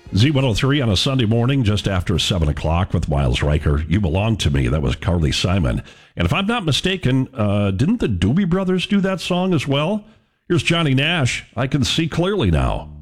Z103 on a Sunday morning just after 7 o'clock with Miles Riker. You Belong to Me. That was Carly Simon. And if I'm not mistaken, didn't the Doobie Brothers do that song as well? Here's Johnny Nash. I Can See Clearly Now.